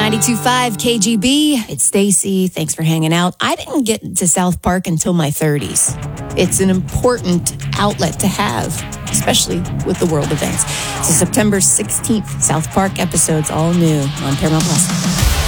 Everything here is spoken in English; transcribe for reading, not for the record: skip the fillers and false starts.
92.5 KGB. It's Stacy. Thanks for hanging out. I didn't get to South Park until my 30s. It's an important outlet to have, especially with the world events. So September 16th, South Park episodes all new on Paramount Plus.